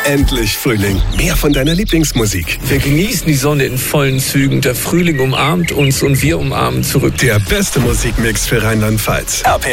Endlich Frühling. Mehr von deiner Lieblingsmusik. Wir genießen die Sonne in vollen Zügen. Der Frühling umarmt uns und wir umarmen zurück. Der beste Musikmix für Rheinland-Pfalz. RPR